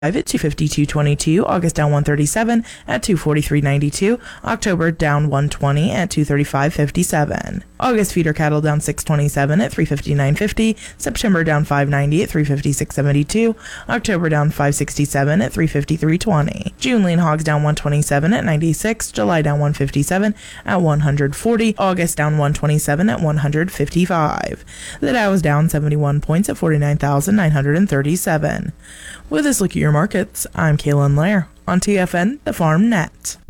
at 252.22, August down 137 at 243.92, October down 120 at 235.57. August feeder cattle down 627 at 359.50, September down 590 at 356.72, October down 567 at 353.20. June lean hogs down 127 at 96, July down 157 at 140, August down 127 at 155. The Dow is down 71 points at 49,937. With this look at your markets, I'm Kaylin Lair on TFN, the Farm Net.